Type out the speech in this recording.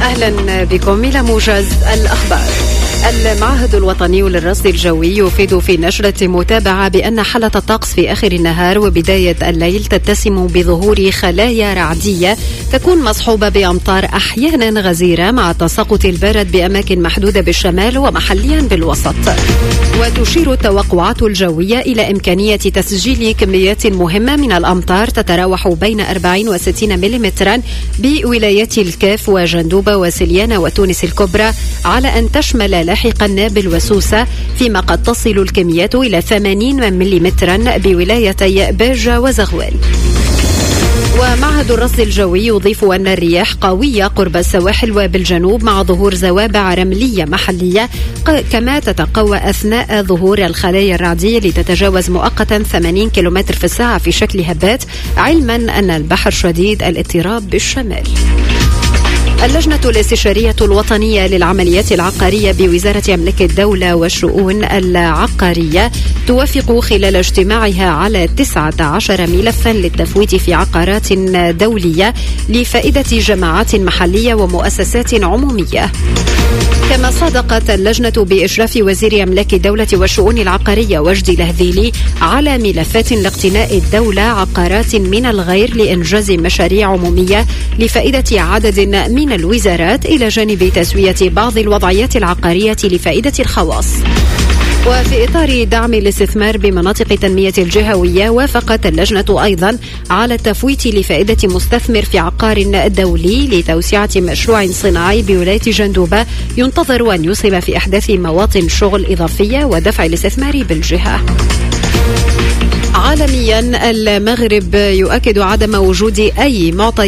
أهلا بكم إلى موجز الأخبار. المعهد الوطني للرصد الجوي يفيد في نشرة متابعة بأن حالة الطقس في آخر النهار وبداية الليل تتسم بظهور خلايا رعدية تكون مصحوبة بأمطار أحيانا غزيرة مع تساقط البرد بأماكن محدودة بالشمال ومحليا بالوسط. وتشير التوقعات الجوية إلى إمكانية تسجيل كميات مهمة من الأمطار تتراوح بين 40 و 60 ملم بولايات الكاف وجندوبة وسليانة وتونس الكبرى، على أن تشمل لاحقا نابل وسوسة، فيما قد تصل الكميات إلى 80 ملم بولايتي باجة وزغوال. ومعهد الرصد الجوي يضيف أن الرياح قوية قرب السواحل وبالجنوب مع ظهور زوابع رملية محلية، كما تتقوى أثناء ظهور الخلايا الرعدية لتتجاوز مؤقتا 80 كم في الساعة في شكل هبات، علما أن البحر شديد الاضطراب بالشمال. اللجنة الاستشارية الوطنية للعمليات العقارية بوزارة أملاك الدولة والشؤون العقارية توافق خلال اجتماعها على 19 ملفا للتفويت في عقارات دولية لفائدة جماعات محلية ومؤسسات عمومية. كما صادقت اللجنة بإشراف وزير أملاك الدولة والشؤون العقارية وجدي الهذيلي على ملفات لاقتناء الدولة عقارات من الغير لإنجاز مشاريع عمومية لفائدة عدد من الوزارات، إلى جانب تسوية بعض الوضعيات العقارية لفائدة الخواص. وفي إطار دعم الاستثمار بمناطق تنمية الجهوية، وافقت اللجنة أيضا على التفويت لفائدة مستثمر في عقار دولي لتوسعة مشروع صناعي بولاية جندوبة ينتظر أن يسهم في إحداث مواطن شغل إضافية ودفع الاستثمار بالجهة. عالميا، المغرب يؤكد عدم وجود أي معطيات